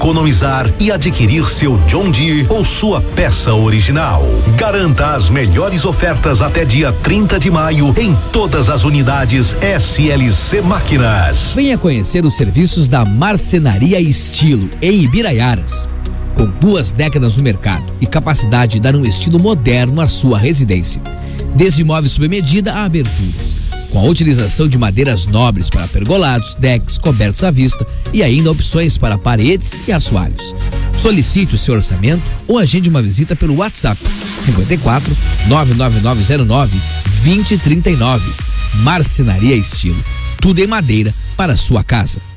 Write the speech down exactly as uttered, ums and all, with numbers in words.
economizar e adquirir seu John Deere ou sua peça original. Garanta as melhores ofertas até dia trinta de maio em todas as unidades S L C Máquinas. Venha conhecer os serviços da Marcenaria Estilo em Ibiraiaras. Com duas décadas no mercado e capacidade de dar um estilo moderno à sua residência. Desde móveis sob medida a aberturas, com a utilização de madeiras nobres para pergolados, decks, cobertos à vista e ainda opções para paredes e assoalhos. Solicite o seu orçamento ou agende uma visita pelo WhatsApp cinquenta e quatro, nove nove nove zero nove, dois zero três nove. Marcenaria Estilo, tudo em madeira para a sua casa.